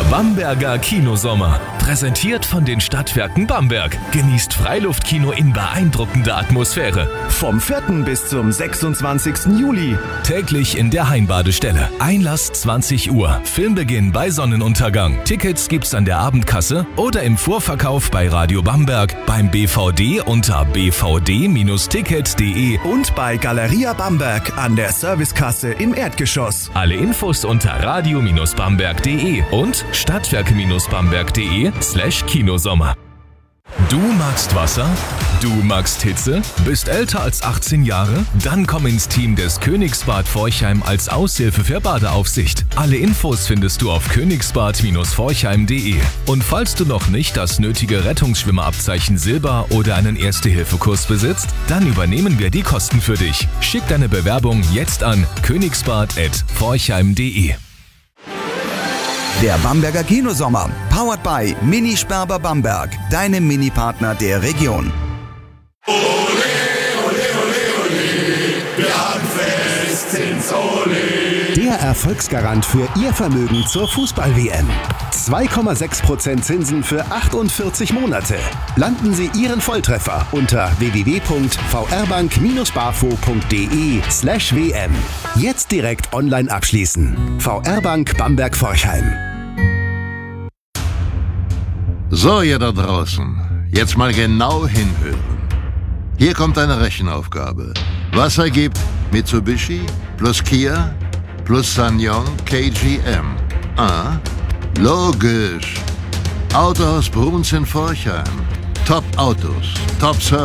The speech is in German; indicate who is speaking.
Speaker 1: Bamberger Kinosommer. Präsentiert von den Stadtwerken Bamberg. Genießt Freiluftkino in beeindruckender Atmosphäre.
Speaker 2: Vom 4. bis zum 26. Juli.
Speaker 1: Täglich in der Heimbadestelle. Einlass 20 Uhr. Filmbeginn bei Sonnenuntergang. Tickets gibt's an der Abendkasse oder im Vorverkauf bei Radio Bamberg, beim BVD unter bvd-ticket.de
Speaker 2: Und bei Galeria Bamberg an der Servicekasse im Erdgeschoss.
Speaker 1: Alle Infos unter radio-bamberg.de und stadtwerke-bamberg.de/Kinosommer. Du magst Wasser? Du magst Hitze? Bist älter als 18 Jahre? Dann komm ins Team des Königsbad Forchheim als Aushilfe für Badeaufsicht. Alle Infos findest du auf königsbad-forchheim.de. Und falls du noch nicht das nötige Rettungsschwimmerabzeichen Silber oder einen Erste-Hilfe-Kurs besitzt, dann übernehmen wir die Kosten für dich. Schick deine Bewerbung jetzt an königsbad@forchheim.de.
Speaker 3: Der Bamberger Kinosommer, powered by Mini Sperber Bamberg, deinem Mini-Partner der Region.
Speaker 4: Ole, ole, ole, ole, wir haben Fest in Ole.
Speaker 5: Der Erfolgsgarant für Ihr Vermögen zur Fußball-WM. 2,6% Zinsen für 48 Monate. Landen Sie Ihren Volltreffer unter www.vrbank-bafo.de/WM. Jetzt direkt online abschließen. VR Bank Bamberg-Forchheim.
Speaker 6: So, ihr da draußen, jetzt mal genau hinhören. Hier kommt eine Rechenaufgabe. Was ergibt Mitsubishi plus Kia plus Sanyong KGM? Ah, logisch. Autohaus Bruns in Forchheim. Top Autos, Top Service.